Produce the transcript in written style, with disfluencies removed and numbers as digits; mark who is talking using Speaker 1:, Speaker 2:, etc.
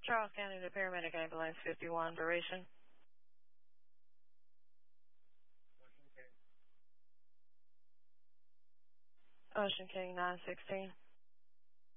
Speaker 1: Charles County to Paramedic Ambulance 51, duration. Ocean King 916.